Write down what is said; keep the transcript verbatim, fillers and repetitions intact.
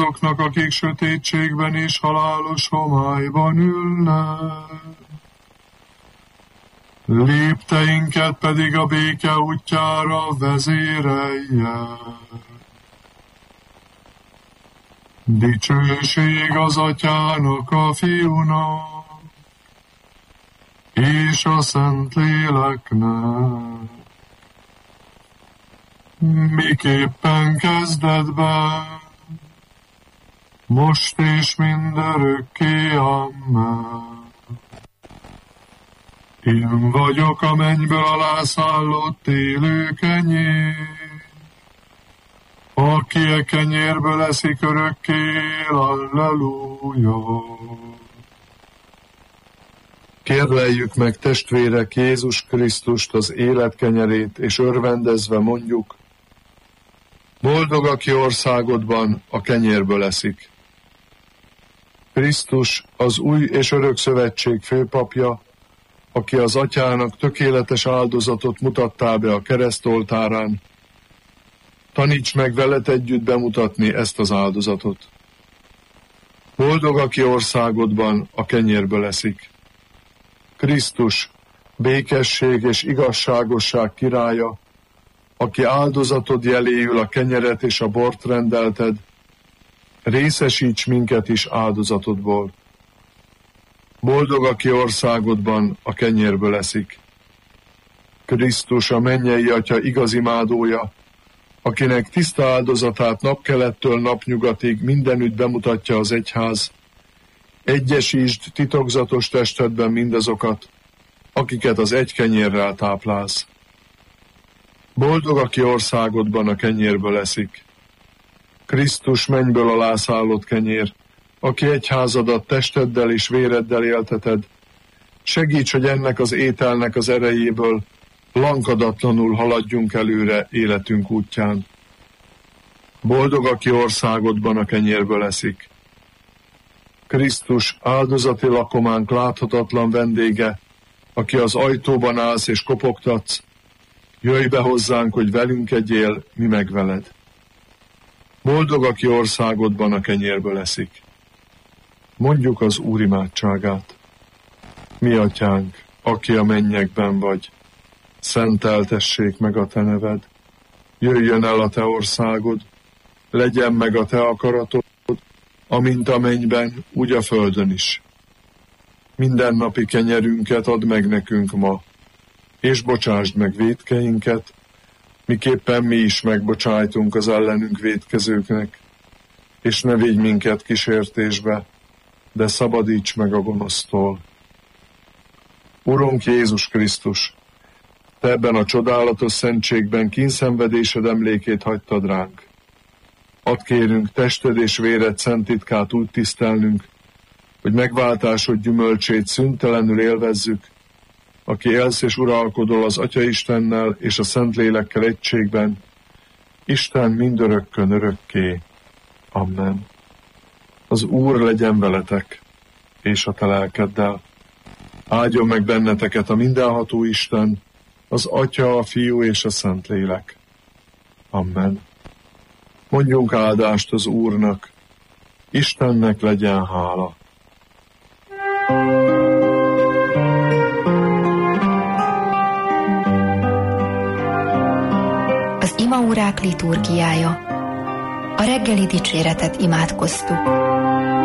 azoknak, akik sötétségben és halálos homályban ülnek. Lépteinket pedig a béke útjára vezérelje. Dicsőség az Atyának, a Fiúnak, és a Szentléleknek, miképpen kezdetben, most és mindörökké, amen. Én vagyok a mennyből alászállott élő kenyér, aki e kenyérből eszik örökké, alleluja. Kérleljük meg, testvérek, Jézus Krisztust, az élet kenyerét, és örvendezve mondjuk: boldog, aki országodban a kenyérből eszik. Krisztus az új és örök szövetség főpapja, aki az Atyának tökéletes áldozatot mutattál be a keresztoltárán. Taníts meg veled együtt bemutatni ezt az áldozatot. Boldog, aki országodban a kenyérből eszik. Krisztus, békesség és igazságosság királya, aki áldozatod jeléül a kenyeret és a bort rendelted, részesíts minket is áldozatodból. Boldog, aki országodban a kenyérből eszik. Krisztus, a mennyei Atya igaz imádója, akinek tiszta áldozatát napkelettől napnyugatig mindenütt bemutatja az egyház, egyesítsd titokzatos testedben mindazokat, akiket az egy kenyérrel táplálsz. Boldog, aki országodban a kenyérből eszik. Krisztus, mennyből alászállott kenyér, aki egyházadat testeddel és véreddel élteted, segíts, hogy ennek az ételnek az erejéből lankadatlanul haladjunk előre életünk útján. Boldog, aki országodban a kenyérből eszik. Krisztus, áldozati lakománk láthatatlan vendége, aki az ajtóban állsz és kopogtatsz, jöjj be hozzánk, hogy velünk egyél, mi meg veled. Boldog, aki országodban a kenyérből eszik. Mondjuk az Úr imádságát. Mi Atyánk, aki a mennyekben vagy, szenteltessék meg a te neved, jöjjön el a te országod, legyen meg a te akaratod, amint a mennyben, úgy a földön is. Mindennapi kenyerünket add meg nekünk ma, és bocsásd meg vétkeinket, miképpen mi is megbocsájtunk az ellenünk vétkezőknek, és ne védj minket kísértésbe, de szabadíts meg a gonosztól. Urunk Jézus Krisztus, te ebben a csodálatos szentségben kínszenvedésed emlékét hagytad ránk. Add kérünk, tested és véred szent titkát úgy tisztelnünk, hogy megváltásod gyümölcsét szüntelenül élvezzük, aki élsz és uralkodol az Atya Istennel és a Szentlélekkel egységben, Isten mindörökkön örökké. Amen. Az Úr legyen veletek, és a te lelkeddel. Áldjon meg benneteket a mindenható Isten, az Atya, a Fiú és a Szentlélek. Amen. Mondjunk áldást az Úrnak, Istennek legyen hála. Az imaórák liturgiája. A reggeli dicséretet imádkoztuk.